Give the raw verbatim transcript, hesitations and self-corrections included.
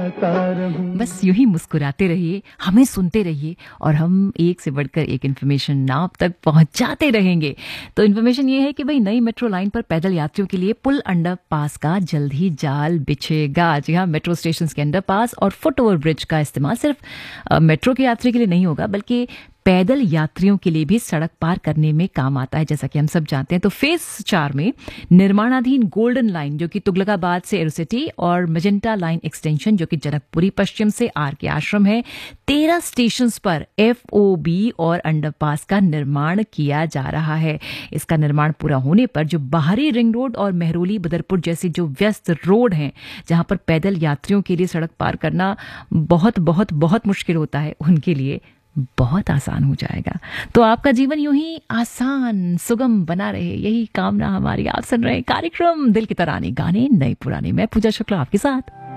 गाता रहूं। बस यूं ही मुस्कुराते रहिए, हमें सुनते रहिए और हम एक से बढ़कर एक इन्फॉर्मेशन आप तक पहुंचाते रहेंगे। तो इन्फॉर्मेशन ये है कि भाई नई मेट्रो लाइन पर पैदल यात्रियों के लिए पुल अंडर पास का जल्द ही जाल बिछेगा। जी हाँ, मेट्रो स्टेशन के अंडर पास और फुट ओवर ब्रिज का इस्तेमाल सिर्फ अ, मेट्रो के यात्री के लिए नहीं होगा, बल्कि पैदल यात्रियों के लिए भी सड़क पार करने में काम आता है, जैसा कि हम सब जानते हैं। तो फेज चार में निर्माणाधीन गोल्डन लाइन जो कि तुगलकाबाद से एरोसिटी और मजेंटा लाइन एक्सटेंशन जो कि जनकपुरी पश्चिम से आर के आश्रम है, तेरह स्टेशंस पर एफओबी और अंडरपास का निर्माण किया जा रहा है। इसका निर्माण पूरा होने पर जो बाहरी रिंग रोड और मेहरोली बदरपुर जैसी जो व्यस्त रोड हैं, जहां पर पैदल यात्रियों के लिए सड़क पार करना बहुत बहुत बहुत मुश्किल होता है, उनके लिए बहुत आसान हो जाएगा। तो आपका जीवन यूं ही आसान सुगम बना रहे, यही कामना हमारी। आप सुन रहे हैं कार्यक्रम दिल की तराने, गाने नए पुराने। मैं पूजा शुक्ला आपके साथ।